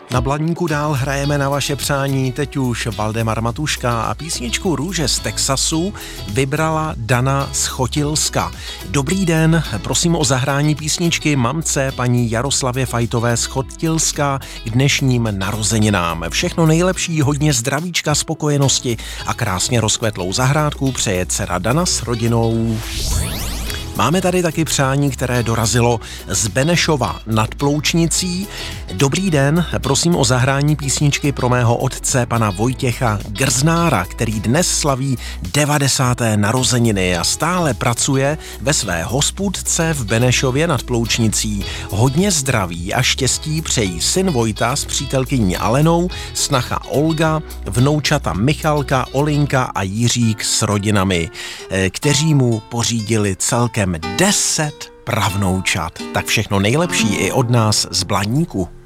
Na Blaníku dál hrajeme na vaše přání, teď už Valdemar Matuška a písničku Růže z Texasu vybrala Dana z Chotilska. Dobrý den, prosím o zahrání písničky mamce paní Jaroslavě Fajtové z Chotilska k dnešním narozeninám. Všechno nejlepší, hodně zdravíčka, spokojenosti a krásně rozkvetlou zahrádku přeje dcera Dana s rodinou. Máme tady taky přání, které dorazilo z Benešova nad Ploučnicí. Dobrý den, prosím o zahrání písničky pro mého otce, pana Vojtěcha Grznára, který dnes slaví 90. narozeniny a stále pracuje ve své hospůdce v Benešově nad Ploučnicí. Hodně zdraví a štěstí přejí syn Vojta s přítelkyní Alenou, snacha Olga, vnoučata Michalka, Olinka a Jiřík s rodinami, kteří mu pořídili celkem 10 pravnoučat. Tak všechno nejlepší i od nás z Blaníku.